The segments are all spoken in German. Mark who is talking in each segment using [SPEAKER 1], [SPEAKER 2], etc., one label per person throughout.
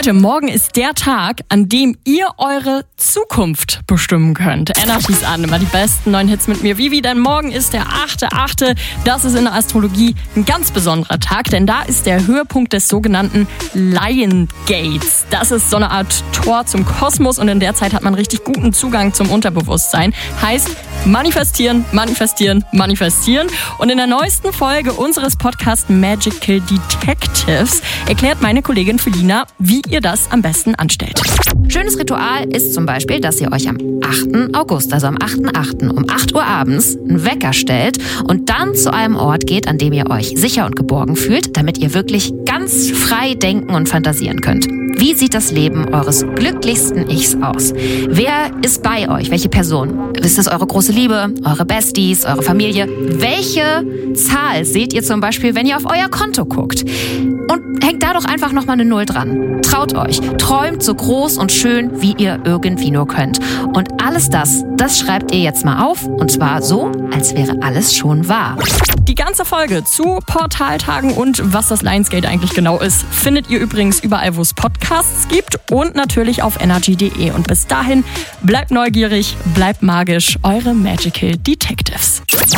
[SPEAKER 1] Leute, morgen ist der Tag, an dem ihr eure Zukunft bestimmen könnt. Energy's an, immer die besten neuen Hits mit mir. Vivi, denn morgen ist der 8.8. Das ist in der Astrologie ein ganz besonderer Tag, denn da ist der Höhepunkt des sogenannten Lion Gates. Das ist so eine Art Tor zum Kosmos und in der Zeit hat man richtig guten Zugang zum Unterbewusstsein. Heißt, manifestieren, manifestieren, manifestieren. Und in der neuesten Folge unseres Podcasts Magical Detectives erklärt meine Kollegin Felina, wie ihr das am besten anstellt.
[SPEAKER 2] Schönes Ritual ist zum Beispiel, dass ihr euch am 8. August, also am 8.8. um 8 Uhr abends einen Wecker stellt und dann zu einem Ort geht, an dem ihr euch sicher und geborgen fühlt, damit ihr wirklich ganz frei denken und fantasieren könnt. Wie sieht das Leben eures glücklichsten Ichs aus? Wer ist bei euch? Welche Person? Ist es eure große Liebe, eure Besties, eure Familie? Welche Zahl seht ihr zum Beispiel, wenn ihr auf euer Konto guckt? Und hängt da doch einfach nochmal eine 0 dran. Traut euch, träumt so groß und schön, wie ihr irgendwie nur könnt. Und alles das schreibt ihr jetzt mal auf. Und zwar so, als wäre alles schon wahr.
[SPEAKER 1] Die ganze Folge zu Portaltagen und was das Lionsgate eigentlich genau ist, findet ihr übrigens überall, wo es Podcasts gibt und natürlich auf energy.de. Und bis dahin, bleibt neugierig, bleibt magisch, eure Magical Detectives.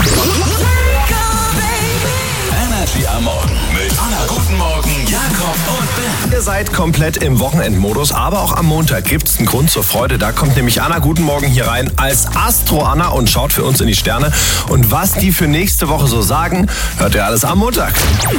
[SPEAKER 3] Energy am Morgen mit Anna Guten Morgen, Jakob und Ben.
[SPEAKER 4] Ihr seid komplett im Wochenendmodus, aber auch am Montag gibt's einen Grund zur Freude. Da kommt nämlich Anna Guten Morgen hier rein als Astro-Anna und schaut für uns in die Sterne. Und was die für nächste Woche so sagen, hört ihr alles am Montag.